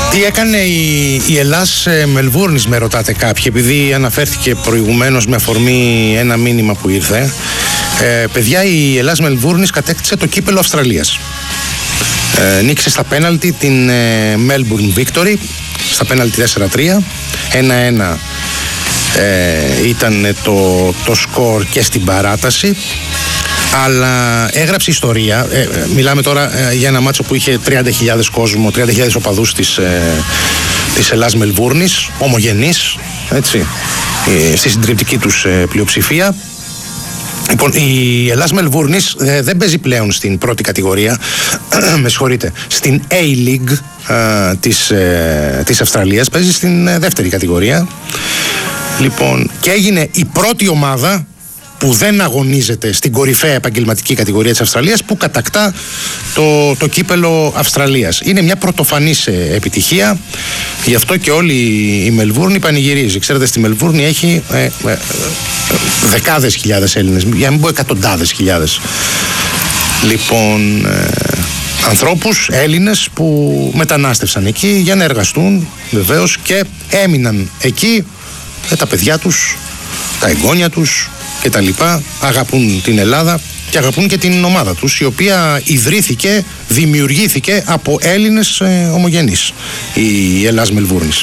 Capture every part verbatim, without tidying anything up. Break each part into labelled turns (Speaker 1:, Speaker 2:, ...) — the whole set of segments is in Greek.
Speaker 1: Τι έκανε η, η Ελλάς Μελβούρνης, με ρωτάτε κάποιοι, επειδή αναφέρθηκε προηγουμένως με αφορμή ένα μήνυμα που ήρθε. Ε, παιδιά, η Ελλάς Μελβούρνης κατέκτησε το κύπελο Αυστραλίας. Ε, νίκησε στα πέναλτι την ε, Melbourne Victory, στα πέναλτι τέσσερα τρία, ένα ένα ε, ήταν το, το σκορ και στην παράταση. Αλλά έγραψε ιστορία. Ε, μιλάμε τώρα ε, για ένα μάτσο που είχε τριάντα χιλιάδες κόσμο, τριάντα χιλιάδες οπαδούς της, ε, της Ελλάς Μελβούρνης, ομογενείς, έτσι, ε, στη συντριπτική τους ε, πλειοψηφία. Λοιπόν, η Ελλάς Μελβούρνης ε, δεν παίζει πλέον στην πρώτη κατηγορία, με συγχωρείτε, στην A-League ε, της, ε, της Αυστραλίας, παίζει στην ε, δεύτερη κατηγορία. Λοιπόν, και έγινε η πρώτη ομάδα που δεν αγωνίζεται στην κορυφαία επαγγελματική κατηγορία της Αυστραλίας, που κατακτά το, το κύπελο Αυστραλίας. Είναι μια πρωτοφανής επιτυχία, γι' αυτό και όλη η Μελβούρνη πανηγυρίζει. Ξέρετε, στη Μελβούρνη έχει ε, ε, ε, δεκάδες χιλιάδες Έλληνες, για να μην πω εκατοντάδες χιλιάδες. Λοιπόν, ε, ανθρώπους, Έλληνες, που μετανάστευσαν εκεί για να εργαστούν, βεβαίως, και έμειναν εκεί με τα παιδιά τους, τα εγγόνια τους και τα λοιπά. Αγαπούν την Ελλάδα και αγαπούν και την ομάδα τους, η οποία ιδρύθηκε, δημιουργήθηκε από Έλληνες ε, ομογενείς, η Ελλάς Μελβούρνης.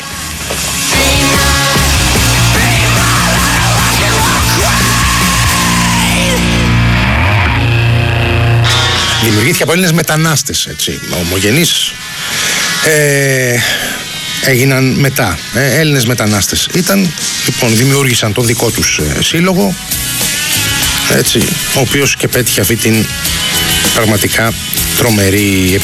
Speaker 1: Δημιουργήθηκε από Έλληνες μετανάστες, έτσι, ομογενείς. Ε, έγιναν μετά, ε, Έλληνες μετανάστες ήταν, λοιπόν, δημιούργησαν τον δικό τους ε, σύλλογο, έτσι, ο οποίος και πέτυχε αυτή την πραγματικά τρομερή επιτυχία.